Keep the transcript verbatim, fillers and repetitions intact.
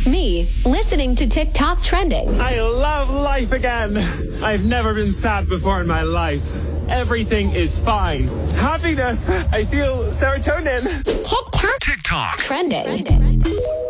Me, listening to TikTok trending. I love life again. I've never been sad before in my life. Everything is fine. Happiness. I feel serotonin. TikTok. TikTok. Trending. trending.